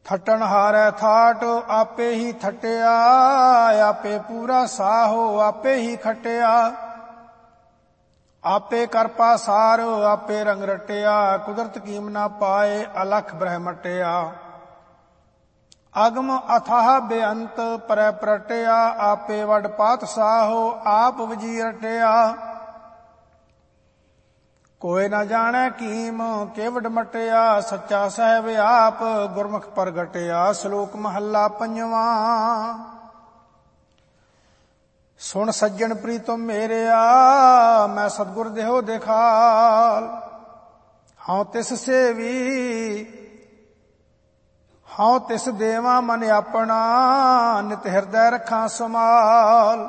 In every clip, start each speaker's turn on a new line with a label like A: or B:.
A: ਥਟਣ ਹਾਰੈ thought ਆਪੇ ਹੀ ਥਟਿਆ, ਆਪੇ ਪੂਰਾ ਸਾਹੋ ਆਪੇ ਹੀ ਖਟਿਆ। ਆਪੇ ਕਰ ਪਾਸਾਰ ਆਪੇ ਰੰਗ ਰਟਿਆ, ਕੁਦਰਤ ਕੀਮ ਨਾ ਪਾਏ ਅਲਖ ਬ੍ਰਹਮਟਿਆ। ਅਗਮ ਅਥਾਹ ਬੇਅੰਤ ਪਰੈ ਪ੍ਰਟਿਆ, ਆਪੇ ਵੱਡ ਪਾਤਸ਼ਾਹੋ ਆਪ ਵਜੀ ਰਟਿਆ। ਕੋਈ ਨਾ ਜਾਣੈ ਕੀਮ ਕੇਵਡ ਮਟਿਆ, ਸੱਚਾ ਸਾਹਿਬ ਆਪ ਗੁਰਮੁਖ ਪ੍ਰਗਟਿਆ। ਸ਼ਲੋਕ ਮਹੱਲਾ ਪੰਜਵਾਂ। ਸੁਣ ਸੱਜਣ ਪ੍ਰੀਤਮ ਮੇਰਿਆ, ਮੈਂ ਸਤਿਗੁਰ ਦੇਹੋ ਦਿਖਾਲ। ਹਉ ਤਿਸ ਸੇਵੀ ਹਉ ਤਿਸ ਦੇਵਾ ਮਨ ਆਪਣਾ, ਨਿਤ ਹਿਰਦੈ ਰੱਖਾਂ ਸਮਾਲ।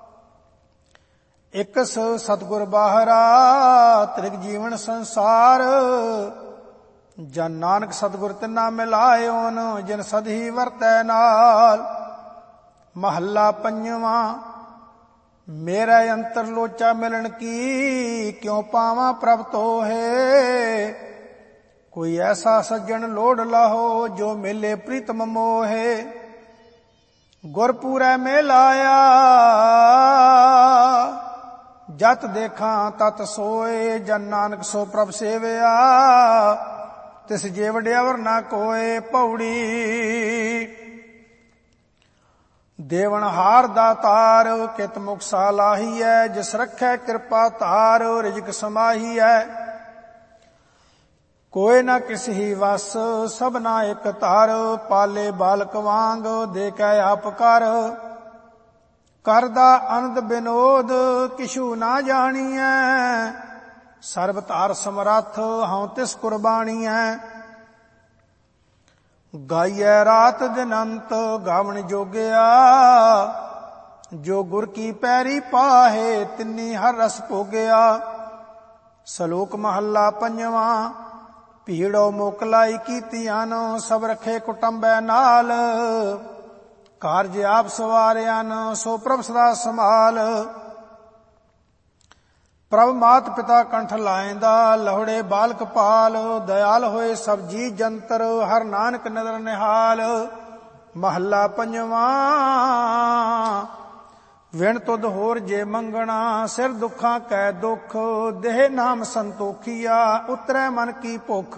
A: ਇਕਸ ਸਤਿਗੁਰ ਬਾਹਰਾ ਤ੍ਰਿਗ ਜੀਵਨ ਸੰਸਾਰ, ਜਨ ਨਾਨਕ ਸਤਿਗੁਰ ਤਿਨਾ ਮਿਲਾਇਓਨ, ਜਿਨ ਸਦਹੀ ਵਰਤੈ ਨਾਲ। ਮਹੱਲਾ ਪੰਜਵਾਂ। ਮੇਰੇ ਅੰਤਰ ਲੋਚਾ ਮਿਲਣ ਕੀ, ਕਿਉ ਪਾਵਾਂ ਪ੍ਰਭ ਤੋਹੇ। ਕੋਈ ਐਸਾ ਸੱਜਣ ਲੋੜ ਲਾਹੋ, ਜੋ ਮਿਲੇ ਪ੍ਰੀਤਮ ਮੋਹੇ। ਗੁਰਪੂਰੈ ਮਿਲਾਇਆ ਜਤ ਦੇਖਾਂ ਤਤ ਸੋਏ, ਜਨ ਨਾਨਕ ਸੋ ਪ੍ਰਭ ਸੇਵਿਆ, ਤਿਸ ਜੇ ਵਡਿਆਵਰ ਨਾ ਕੋਏ। ਪੌੜੀ। ਦੇਵਨ ਹਾਰ ਦਾਤਾਰ ਕਿਤ ਮੁਖ ਸਾਲਾਹੀਐ, ਜਿਸ ਰੱਖੈ ਕਿਰਪਾ ਧਾਰ ਰਿਜਕ ਸਮਾਹੀਐ। ਕੋਈ ਨਾ ਕਿਸ ਹੀ ਵਸ ਸਭਨਾ ਇਕ ਧਰ, ਪਾਲੇ ਬਾਲਕ ਵਾਂਗ ਦੇ ਕੈ ਆਪ ਕਰ। ਕਰਦਾ ਅਨੰਦ ਬਿਨੋਦ ਕਿਛੂ ਨਾ ਜਾਣੀਐ, ਸਰਬ ਧਾਰ ਸਮਰੱਥ ਹਉ ਤਿਸ ਕੁਰਬਾਨੀਐ। ਗਾਈਐ ਰਾਤ ਦਿਨ ਅੰਤ ਗਾਵਣ ਜੋਗਿਆ, ਜੋ ਗੁਰ ਕੀ ਪੈਰੀ ਪਾਹੇ ਤਿੰਨੀ ਹਰ ਰਸ ਭੋਗਿਆ। ਸ਼ਲੋਕ ਮਹੱਲਾ ਪੰਜਵਾਂ। ਭੀੜੋ ਮੋਕਲਾਈ ਕੀਤੀਆਂ, ਸਭ ਰਖੇ ਕੁਟੰਬੈ ਨਾਲ। ਕਾਰਜ ਆਪ ਸਵਾਰਿਆ, ਸੋ ਪ੍ਰਭ ਸਦਾ ਸਮਾਲ। ਪ੍ਰਭ ਮਾਤ ਪਿਤਾ ਕੰਠ ਲਾਇਂਦਾ, ਲਹੁੜੇ ਬਾਲਕ ਪਾਲ। ਦਇਆਲ ਹੋਏ ਸਭ ਜੀ ਜੰਤਰ, ਹਰ ਨਾਨਕ ਨਦਰ ਨਿਹਾਲ। ਮਹੱਲਾ ਪੰਜਵਾਂ। ਵਿਣ ਤੁਧ ਹੋਰ ਜੇ ਮੰਗਣਾ, ਸਿਰ ਦੁੱਖਾਂ ਕੈ ਦੁੱਖ। ਦੇਹ ਨਾਮ ਸੰਤੋਖੀਆ, ਉਤਰੈ ਮਨ ਕੀ ਭੁਖ।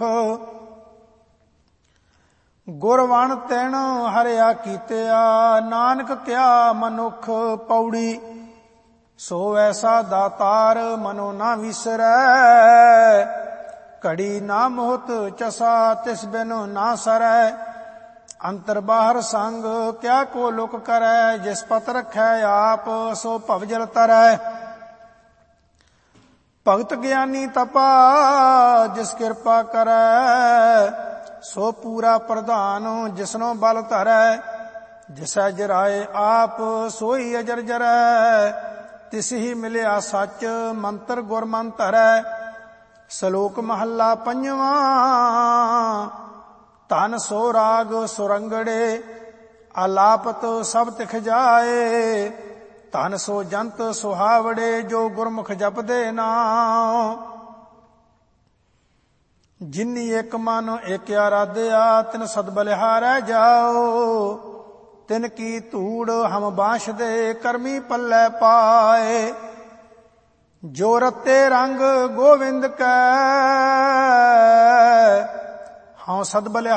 A: ਗੁਰਵਣ ਤਿਣ ਹਰਿਆ ਕੀਤਿਆ, ਨਾਨਕ ਕਿਆ ਮਨੁੱਖ। ਪੌੜੀ। ਸੋ ਐਸਾ ਦਾਤਾਰ ਮਨੋ ਨਾ ਵਿਸਰੈ, ਘੜੀ ਨਾ ਮੋਹਤ ਚਸਾ ਤਿਸ ਬਿਨ ਨਾ ਸਰੈ। ਅੰਤਰ ਬਾਹਰ ਸੰਗ ਕਿਆ ਕੋ ਲੁਕ ਕਰੈ, ਜਿਸ ਪਤ ਰਖੈ ਆਪ ਸੋ ਭਵਜਲ ਤਰੈ। ਭਗਤ ਗਿਆਨੀ ਤਪਾ ਜਿਸ ਕਿਰਪਾ ਕਰੈ, ਸੋ ਪੂਰਾ ਪ੍ਰਧਾਨ ਜਿਸਨੋ ਬਲ ਧਰੈ। ਜਿਸੈ ਜਰਾਏ ਆਪ ਸੋਈ ਅਜਰ ਜਰੈ, ਤਿਸ ਹੀ ਮਿਲਿਆ ਸੱਚ ਮੰਤਰ ਗੁਰ ਮਨ ਧਰੈ। ਸ਼ਲੋਕ ਮਹੱਲਾ ਪੰਜਵਾਂ। ਧਨ ਸੋ ਰਾਗ ਸੁਰੰਗੜੇ, ਆਲਾਪਤ ਸਭ ਤਿਖ ਜਾਏ। ਧਨ ਸੋ ਜੰਤ ਸੁਹਾਵੜੇ, ਜੋ ਗੁਰਮੁਖ ਜਪਦੇ ਨਾਮ। ਜਿਨੀ ਇੱਕ ਮਨ ਇੱਕ ਆਰਾਧਿਆ, ਤਿਨ ਸਦ ਬਲਿਹਾਰੈ ਜਾਓ। ਤਿਨ ਕੀ ਧੂੜ ਹਮ ਬਾਂਸ਼ਦੇ, ਕਰਮੀ ਪੱਲੇ ਪਾਏ। ਜੋ ਰਤੇ ਰੰਗ ਗੋਵਿੰਦ ਕੈ, ਹਉ ਸਦ ਬਲਿਹਾਰੈ